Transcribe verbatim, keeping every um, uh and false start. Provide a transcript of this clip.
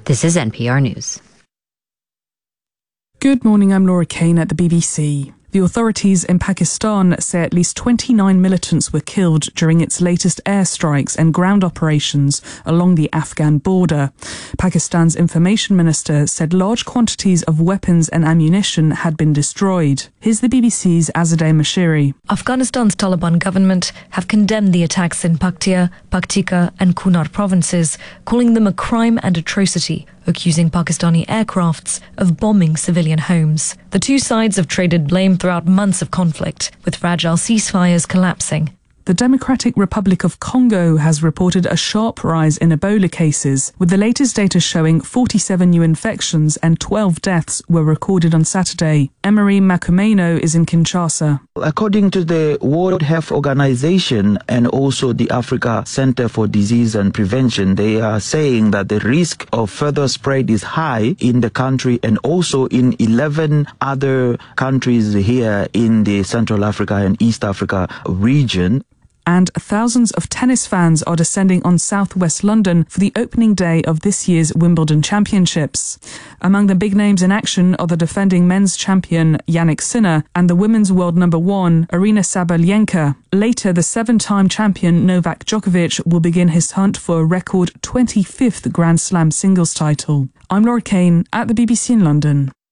This is N P R News. Good morning, I'm Laura Kane at the B B C. The authorities in Pakistan say at least twenty-nine militants were killed during its latest airstrikes and ground operations along the Afghan border. Pakistan's information minister said large quantities of weapons and ammunition had been destroyed. Here's the B B C's Azadeh Mashiri. Afghanistan's Taliban government have condemned the attacks in Paktia, Paktika and Kunar provinces, calling them a crime and atrocity, accusing Pakistani aircrafts of bombing civilian homes. The two sides have traded blame throughout months of conflict, with fragile ceasefires collapsing. The Democratic Republic of Congo has reported a sharp rise in Ebola cases, with the latest data showing forty-seven new infections and twelve deaths were recorded on Saturday. Emery Makumeno is in Kinshasa. According to the World Health Organization and also the Africa Center for Disease and Prevention, they are saying that the risk of further spread is high in the country and also in eleven other countries here in the Central Africa and East Africa region. And thousands of tennis fans are descending on southwest London for the opening day of this year's Wimbledon Championships. Among the big names in action are the defending men's champion Jannik Sinner and the women's world number one Aryna Sabalenka. Later, the seven-time champion Novak Djokovic will begin his hunt for a record twenty-fifth Grand Slam singles title. I'm Laura Kane at the B B C in London.